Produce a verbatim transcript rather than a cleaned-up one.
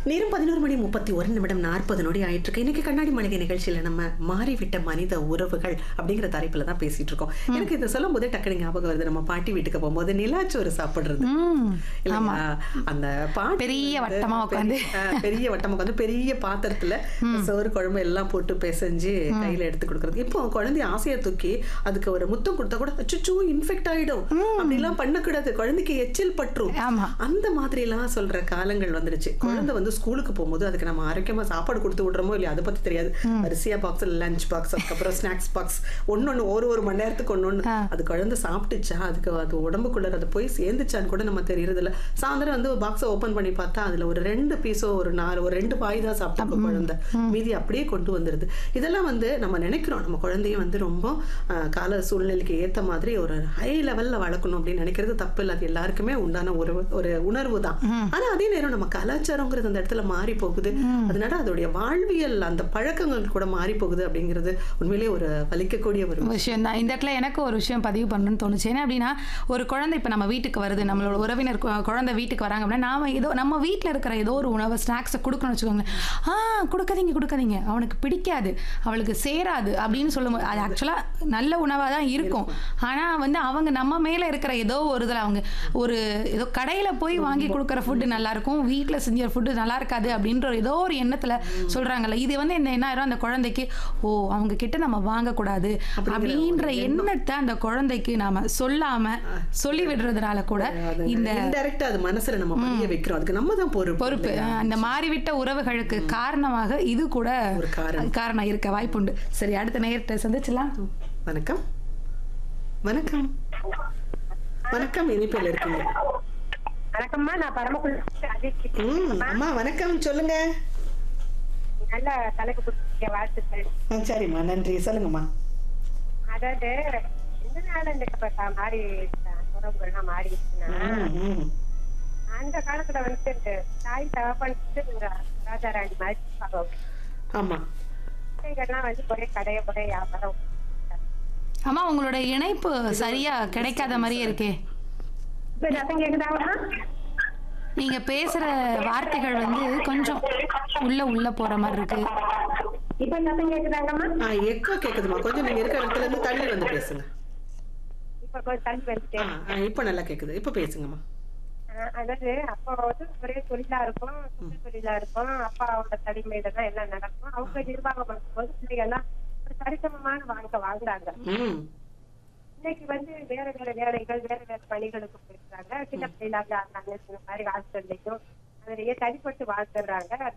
நேரம் பதினொரு மணி முப்பத்தி ஒரு நிமிடம் நாற்பது நொடி ஆயிட்டு இருக்கு. இன்னைக்கு கண்ணாடி மளிகை நிகழ்ச்சியில நம்ம மாறிவிட்ட மனித உறவுகள் அப்படிங்கிற தலைப்புல தான் பேசிட்டு இருக்கோம். எனக்கு இதை சொல்லும் போதே டக்குனு ஞாபகம் வருது. நம்ம பாட்டி வீட்டுக்கு போகும்போது நிலாச்சோறு சாப்பிடுறது இல்லையா? அந்த பாட்டி பெரிய வட்டமா உட்காந்து பெரிய வட்டமா உட்காந்து பெரிய பாத்திரத்துல சோறு குழம்பு எல்லாம் போட்டு பிசைஞ்சு கையில எடுத்து கொடுக்கறது. இப்போ குழந்தை ஆசையை தூக்கி அதுக்கு ஒரு முத்தம் கொடுத்தா கூட அச்சோ இன்ஃபெக்ட் ஆயிடும் அப்படி எல்லாம் பண்ணக்கூடாது, குழந்தைக்கு எச்சில் பற்றும், அந்த மாதிரி எல்லாம் சொல்ற காலங்கள் வந்துருச்சு. குழந்தை வந்து ஸ்கூலுக்கு போகும்போது அதுக்கு நம்ம ஆரோக்கியமா சாப்பாடு கொடுத்து விடுறோமோ இல்லையா அதை பத்தி தெரியாது. வரிசையா பாக்ஸ், லஞ்ச் பாக்ஸ், அதுக்கப்புறம் ஸ்நாக்ஸ் பாக்ஸ், ஒன்னொன்னு ஒரு ஒரு மணி நேரத்துக்கு ஒன்னொன்னு. அது குழந்தை சாப்பிட்டுச்சா, அதுக்கு அது உடம்புக்குள்ள அது போய் சேர்ந்துச்சான்னு கூட நம்ம தெரியறது இல்ல. சாயந்தரம் வந்து பாக்ஸை ஓபன் பண்ணி பார்த்தா அதுல ஒரு ரெண்டு பீஸோ ஒரு நாலு ஒரு ரெண்டு பாய் தான் சாப்பிட்டா குழந்தை, மீதி அப்படியே கொண்டு வந்துருது. இதெல்லாம் வந்து நம்ம நினைக்கிறோம் நம்ம குழந்தைய வந்து ரொம்ப கால சூழ்நிலைக்கு ஏத்த மாதிரி ஒரு ஹை லெவல்ல வளர்க்கணும் அப்படின்னு நினைக்கிறது தப்பு இல்லை. அது எல்லாருக்குமே உண்டான ஒரு ஒரு உணர்வு தான். ஆனா அதே நேரம் நம்ம கலாச்சாரங்கிறது அந்த இடத்துல மாறி போகுது. அதனால அதோடைய வாழ்வியல் அந்த பழக்கங்கள் கூட மாறி போகுது அப்படிங்கிறது உண்மையிலேயே ஒரு வலிக்கக்கூடிய ஒரு விஷயம் தான். இந்த இடத்துல எனக்கு ஒரு விஷயம் பதிவு பண்ணணும்னு தோணுச்சு. ஏன்னா அப்படின்னா ஒரு குழந்தை இப்போ நம்ம வீட்டுக்கு வருது, நம்மளோட உறவினர் குழந்தை வீட்டுக்கு வராங்க அப்படின்னா நாம ஏதோ நம்ம வீட்டில் இருக்கிற ஏதோ ஒரு உணவு ஸ்நாக்ஸை கொடுக்கணும்னு வச்சுக்கோங்களேன். ஆ கொடுக்காதீங்க கொடுக்காதீங்க அவனுக்கு பிடிக்காது, அவளுக்கு சேராது அப்படின்னு சொல்லும்போது அது ஆக்சுவலாக நல்ல உணவாக தான் இருக்கும். ஆனால் வந்து அவங்க நம்ம மேலே இருக்கிற ஏதோ ஒரு இதில் அவங்க ஒரு ஏதோ கடையில் போய் வாங்கி கொடுக்குற ஃபுட்டு நல்லா இருக்கும், வீட்டில் செஞ்ச ஃபுட்டு நல்லா இருக்காது அப்படின்ற ஏதோ ஒரு எண்ணத்துல சொல்றாங்கல்ல. இது வந்து என்ன என்ன ஆயிரும், அந்த குழந்தைக்கு ஓ அவங்க கிட்ட நம்ம வாங்கக்கூடாது அப்படின்ற எண்ணத்தை அந்த குழந்தைக்கு நாம சொல்லாம சொல்லி விடுறதுனால கூட இந்த இன்டைரக்டா அது மனசுல நம்ம பதிய வைக்கிறோம். அதுக்கு நம்ம தான் பொறுப்பு. பொறுப்பு அந்த மாறிவிட்ட உறவுகளுக்கு காரணமாக இது கூட ஒரு காரணம் இருக்க வாய்ப்புண்டு. சரி, அடுத்த நேரத்தை சந்திச்சலாம். வணக்கம் வணக்கம் வணக்கம் இனிப்பில் இருக்கீங்க. வணக்கம்மா, நான் பரமக்குடி. அம்மா வணக்கம், சொல்லுங்க. நல்ல தலைப்பு கொடுத்துருக்கீங்க, வாழ்த்துக்கள். சரிம்மா, நன்றி. சொல்லுங்கம்மா. அதாவது எந்த நாள் இந்த மாறி உறவுகள்லாம் மாறிடுச்சுன்னா அந்த காலத்துல வந்து தாய் தகப்பன் ராஜா ராணி மாதிரி ஆமா பிள்ளைகள்லாம் வந்து ஒரே கடைய ஒரே வியாபாரம். ஆமா, உங்களோட இணைப்பு சரியா கிடைக்காத மாதிரியே இருக்கே. நீங்க பேசுற வார்த்தைகள் வந்து கொஞ்சம் உள்ள உள்ள போற மாதிரி இருக்கு. இப்ப சத்தம் கேக்குதாங்கம்மா? எக்கோ கேக்குதுமா, கொஞ்சம் நீங்க இருக்கிற இடத்துல இருந்து தள்ளி வந்து பேசுங்க. இப்ப கொஞ்சம் தள்ளி வந்துட்டேன். இப்ப நல்லா கேக்குது, இப்ப பேசுங்கம்மா. அதாவது அப்பா வந்து ஒரே தொழிலா இருக்கும், சொந்த தொழிலா இருக்கும், அப்பாவோட தனிமையில தான் எல்லாம் நடக்கும். அவங்க நிர்வாகம் பண்ணும்போது பிள்ளைங்க எல்லாம் ஒரு சரிசமமான வாழ்க்கை வாழ்ந்தாங்க. இன்னைக்கு வந்து வேற வேற வேலைகள் வேற வேற பணிகளுக்கு போயிருக்காங்க. சின்ன பிள்ளைகளாக ஆனாங்க, சின்ன மாதிரி ஹாஸ்டல்லையும் அதுலயே தனிப்பட்டு வாழ்ந்துடுறாங்க.